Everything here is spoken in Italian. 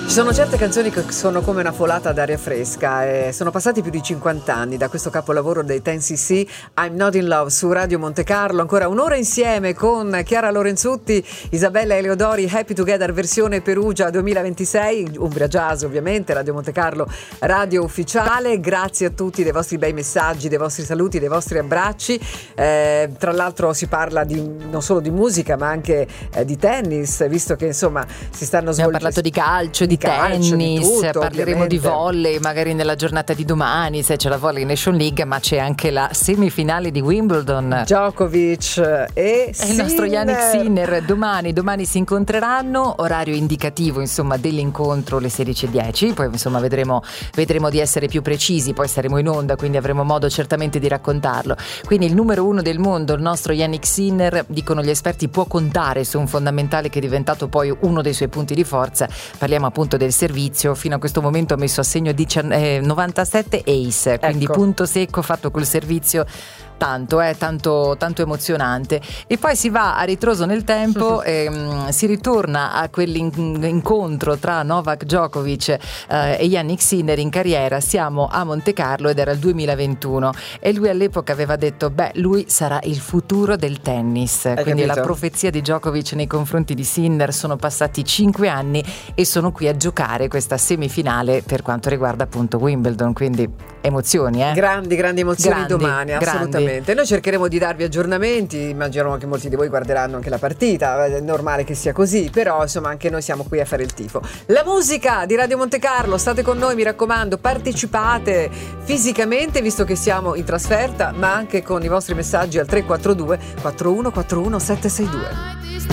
Ci sono certe canzoni che sono come una folata d'aria fresca. Sono passati più di 50 anni da questo capolavoro dei 10cc, I'm Not in Love, su Radio Monte Carlo. Ancora un'ora insieme con Chiara Lorenzutti, Isabella Eleodori, Happy Together versione Perugia 2026, Umbria Jazz ovviamente, Radio Monte Carlo, radio ufficiale. Grazie a tutti dei vostri bei messaggi, dei vostri saluti, dei vostri abbracci. Tra l'altro si parla non solo di musica ma anche di tennis, visto che insomma si stanno svolgendo. Abbiamo parlato di calcio, di tennis, di tutto, parleremo ovviamente di volley magari nella giornata di domani, se c'è la Volley Nation League, ma c'è anche la semifinale di Wimbledon, Djokovic e il nostro Jannik Sinner. Domani si incontreranno, orario indicativo insomma dell'incontro le 16:10, poi insomma vedremo di essere più precisi, poi saremo in onda quindi avremo modo certamente di raccontarlo. Quindi il numero 1 del mondo, il nostro Jannik Sinner, dicono gli esperti, può contare su un fondamentale che è diventato poi uno dei suoi punti di forza. Parliamo appunto del servizio. Fino a questo momento ha messo a segno 97 ace, quindi ecco, punto secco fatto col servizio. Tanto emozionante. E poi si va a ritroso nel tempo e si ritorna a quell'incontro tra Novak Djokovic e Jannik Sinner in carriera. Siamo a Monte Carlo ed era il 2021 e lui all'epoca aveva detto lui sarà il futuro del tennis. Quindi capito? la profezia di Djokovic nei confronti di Sinner. Sono passati 5 anni e sono qui a giocare questa semifinale per quanto riguarda appunto Wimbledon, quindi emozioni, grandi emozioni domani, grandi. assolutamente. Noi cercheremo di darvi aggiornamenti, immagino che molti di voi guarderanno anche la partita, è normale che sia così, però insomma anche noi siamo qui a fare il tifo. La musica di Radio Monte Carlo, state con noi, mi raccomando, partecipate fisicamente visto che siamo in trasferta, ma anche con i vostri messaggi al 342 4141 762.